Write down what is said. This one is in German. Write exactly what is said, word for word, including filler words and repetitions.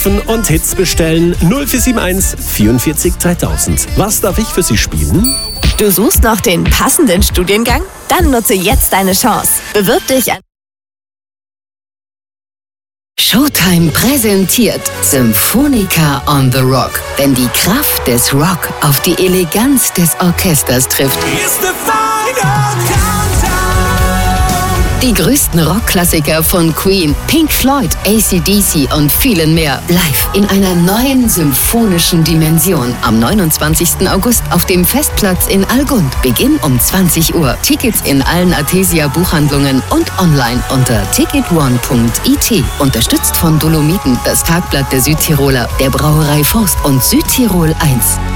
anrufen und Hits bestellen. null vier sieben eins vierundvierzig dreitausend. Was darf ich für Sie spielen? Du suchst noch den passenden Studiengang? Dann nutze jetzt deine Chance. Bewirb dich an Showtime präsentiert Symphonica on the Rock. Wenn die Kraft des Rock auf die Eleganz des Orchesters trifft. Die größten Rockklassiker von Queen, Pink Floyd, A C D C und vielen mehr live in einer neuen symphonischen Dimension. Am neunundzwanzigsten August auf dem Festplatz in Allgund. Beginn um zwanzig Uhr. Tickets in allen Athesia Buchhandlungen und online unter ticket one punkt i t. Unterstützt von Dolomiten, das Tagblatt der Südtiroler, der Brauerei Forst und Südtirol eins.